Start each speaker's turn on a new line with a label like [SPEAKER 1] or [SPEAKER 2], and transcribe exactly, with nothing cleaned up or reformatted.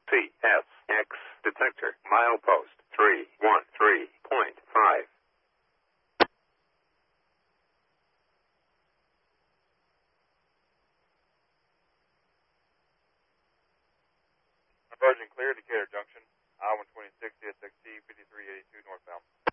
[SPEAKER 1] C S X detector milepost three one three point five.
[SPEAKER 2] Virgin clear, Decatur Junction, I one twenty-six, C S X T fifty-three eighty-two northbound.